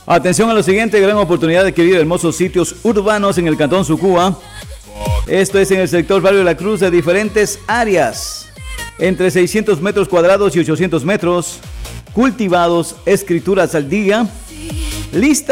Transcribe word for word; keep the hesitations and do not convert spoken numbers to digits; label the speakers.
Speaker 1: Atención a lo siguiente, gran oportunidad de adquirir hermosos sitios urbanos en el Cantón Sucúa. Esto es en el sector Barrio La Cruz de diferentes áreas, entre seiscientos metros cuadrados y ochocientos metros, cultivados, escrituras al día, lista